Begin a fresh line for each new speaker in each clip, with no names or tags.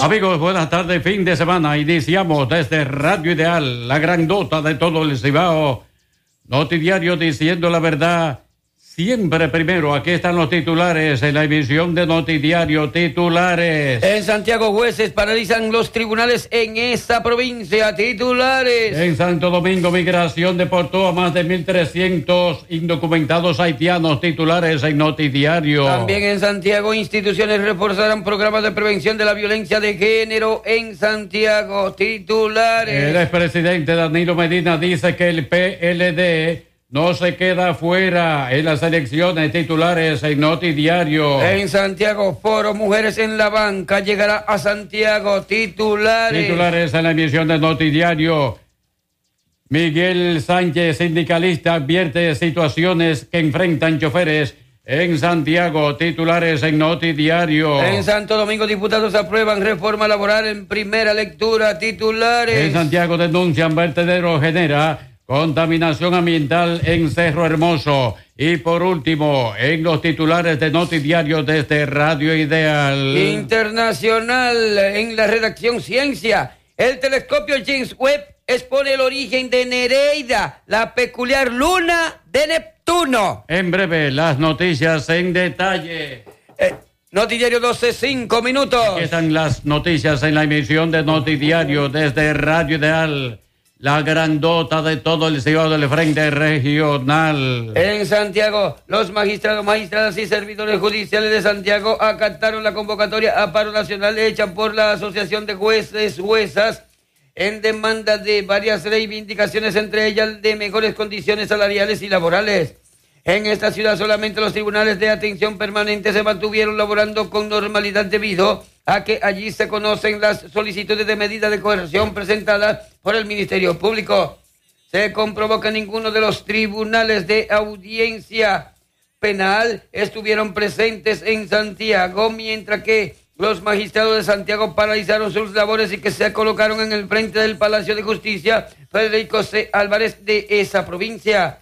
Amigos, buenas tardes, fin de semana. Iniciamos desde Radio Ideal, la grandota de todo el Cibao. Notidiario diciendo la verdad, siempre primero. Aquí están los titulares en la emisión de Notidiario. Titulares.
En Santiago, jueces paralizan los tribunales en esa provincia. Titulares.
En Santo Domingo, migración deportó a más de 1.300 indocumentados haitianos. Titulares en Notidiario.
También en Santiago, instituciones reforzarán programas de prevención de la violencia de género en Santiago. Titulares.
El expresidente Danilo Medina dice que el PLD no se queda fuera en las elecciones. Titulares en Notidiario.
En Santiago, Foro Mujeres en la Banca llegará a Santiago. Titulares.
Titulares en la emisión de Notidiario. Miguel Sánchez, sindicalista, advierte situaciones que enfrentan choferes en Santiago. Titulares en Notidiario.
En Santo Domingo, diputados aprueban reforma laboral en primera lectura. Titulares.
En Santiago denuncian vertedero genera contaminación ambiental en Cerro Hermoso. Y por último, en los titulares de Notidiario desde Radio Ideal.
Internacional, en la redacción Ciencia, el telescopio James Webb expone el origen de Nereida, la peculiar luna de Neptuno.
En breve, las noticias en detalle.
Notidiario 12, 5 minutos.
Aquí están las noticias en la emisión de Notidiario desde Radio Ideal, la grandota de todo el Cibao del Frente Regional.
En Santiago, los magistrados, magistradas y servidores judiciales de Santiago acataron la convocatoria a paro nacional hecha por la Asociación de Jueces, Juezas, en demanda de varias reivindicaciones, entre ellas de mejores condiciones salariales y laborales. En esta ciudad solamente los tribunales de atención permanente se mantuvieron laborando con normalidad debido a que allí se conocen las solicitudes de medida de coerción presentadas por el Ministerio Público. Se comprobó que ninguno de los tribunales de audiencia penal estuvieron presentes en Santiago, mientras que los magistrados de Santiago paralizaron sus labores y que se colocaron en el frente del Palacio de Justicia Federico C. Álvarez de esa provincia.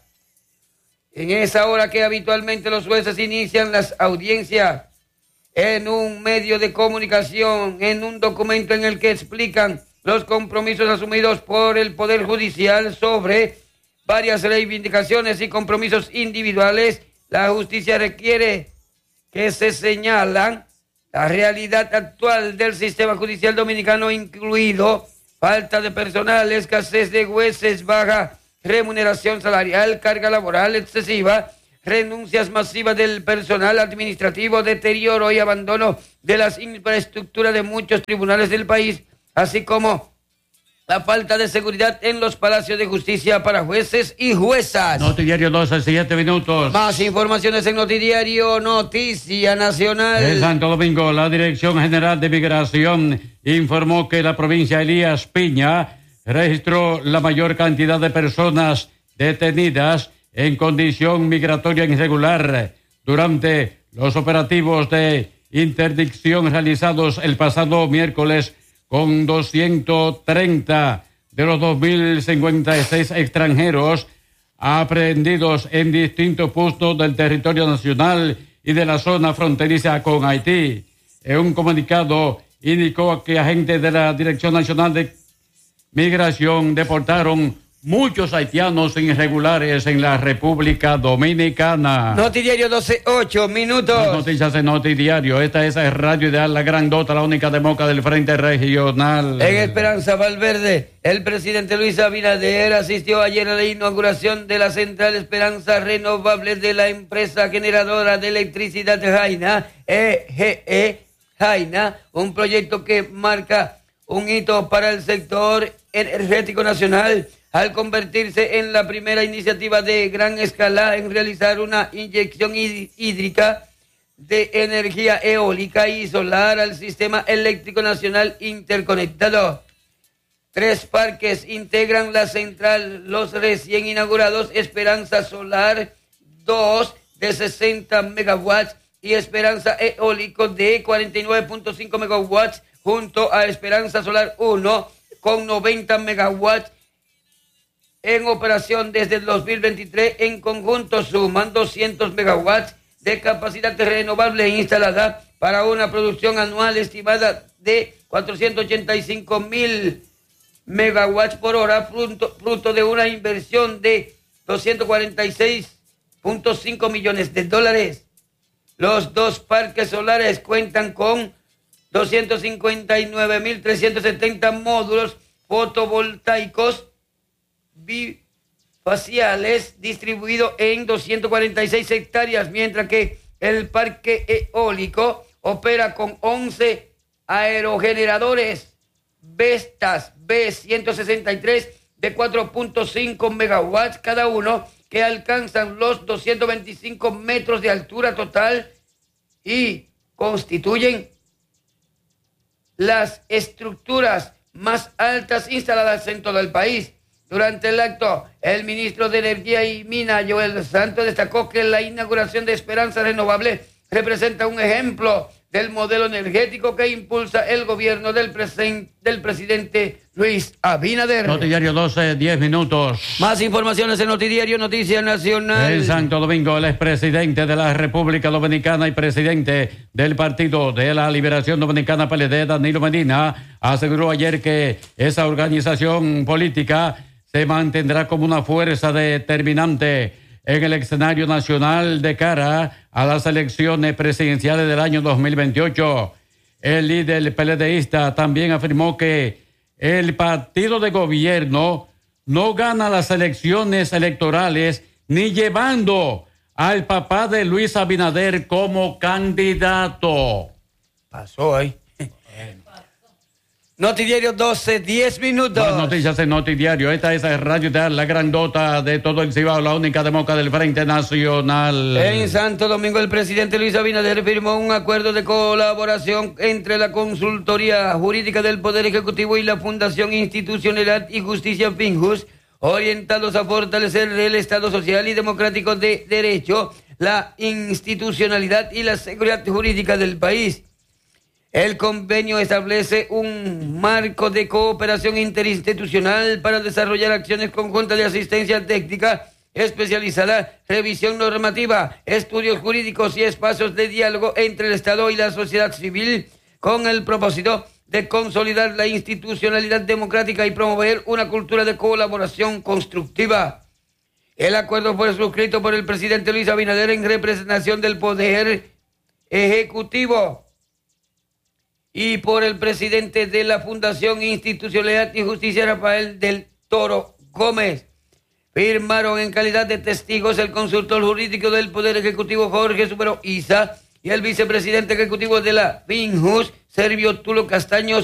En esa hora que habitualmente los jueces inician las audiencias, en un medio de comunicación, en un documento en el que explican los compromisos asumidos por el Poder Judicial sobre varias reivindicaciones y compromisos individuales, la justicia requiere que se señalan la realidad actual del sistema judicial dominicano, incluido falta de personal, escasez de jueces, baja remuneración salarial, carga laboral excesiva, renuncias masivas del personal administrativo, deterioro y abandono de las infraestructuras de muchos tribunales del país, así como la falta de seguridad en los palacios de justicia para jueces y juezas.
Notidiario 12, 7 minutos.
Más informaciones en Notidiario, Noticia Nacional.
En Santo Domingo, la Dirección General de Migración informó que la provincia Elías Piña registró la mayor cantidad de personas detenidas en condición migratoria irregular durante los operativos de interdicción realizados el pasado miércoles, con 230 de los 2.056 extranjeros aprehendidos en distintos puntos del territorio nacional y de la zona fronteriza con Haití. En un comunicado indicó que agentes de la Dirección Nacional de Migración deportaron muchos haitianos irregulares en la República Dominicana.
Notidiario 12, 8 minutos.
Las noticias en Notidiario. Esta es Radio Ideal, la grandota, la única demócrata del Frente Regional.
En Esperanza Valverde, el presidente Luis Abinader asistió ayer a la inauguración de la central Esperanza Renovable de la empresa generadora de electricidad Jaina, EGE Jaina, un proyecto que marca un hito para el sector energético nacional, al convertirse en la primera iniciativa de gran escala en realizar una inyección hídrica de energía eólica y solar al sistema eléctrico nacional interconectado. 3 parques integran la central, los recién inaugurados Esperanza Solar 2 de 60 megawatts y Esperanza Eólico de 49.5 megawatts, junto a Esperanza Solar 1 con 90 megawatts, en operación desde el 2023. En conjunto suman 200 megawatts de capacidad renovable instalada para una producción anual estimada de 485.000 megawatts por hora, fruto de una inversión de 246.5 millones de dólares. Los dos parques solares cuentan con 259.370 módulos fotovoltaicos bifaciales distribuidos en 246 hectáreas, mientras que el parque eólico opera con 11 aerogeneradores Vestas B163 de 4.5 megawatts cada uno, que alcanzan los 225 metros de altura total y constituyen las estructuras más altas instaladas en todo el país. Durante el acto, el ministro de Energía y Minas, Joel Santos, destacó que la inauguración de Esperanza Renovable representa un ejemplo del modelo energético que impulsa el gobierno del presidente Luis Abinader.
Notidiario 12, 10 minutos.
Más informaciones en Notidiario, Noticia Nacional.
En Santo Domingo, el expresidente de la República Dominicana y presidente del Partido de la Liberación Dominicana, PLD, Danilo Medina, aseguró ayer que esa organización política se mantendrá como una fuerza determinante en el escenario nacional de cara a las elecciones presidenciales del año 2028. El líder PLDista también afirmó que el partido de gobierno no gana las elecciones electorales ni llevando al papá de Luis Abinader como candidato.
Pasó ahí. Notidiario 12, 10 minutos.
Las noticias en Notidiario. Esta es la radio de la grandota de todo el Cibao, la única demócrata del Frente Nacional.
En Santo Domingo, el presidente Luis Abinader firmó un acuerdo de colaboración entre la Consultoría Jurídica del Poder Ejecutivo y la Fundación Institucionalidad y Justicia Finjus, orientados a fortalecer el Estado social y democrático de derecho, la institucionalidad y la seguridad jurídica del país. El convenio establece un marco de cooperación interinstitucional para desarrollar acciones conjuntas de asistencia técnica especializada, revisión normativa, estudios jurídicos y espacios de diálogo entre el Estado y la sociedad civil, con el propósito de consolidar la institucionalidad democrática y promover una cultura de colaboración constructiva. El acuerdo fue suscrito por el presidente Luis Abinader en representación del Poder Ejecutivo y por el presidente de la Fundación Institucionalidad y Justicia, Rafael del Toro Gómez. Firmaron en calidad de testigos el consultor jurídico del Poder Ejecutivo, Jorge Súbero Isa, y el vicepresidente ejecutivo de la FINJUS, Servio Tulo Castaños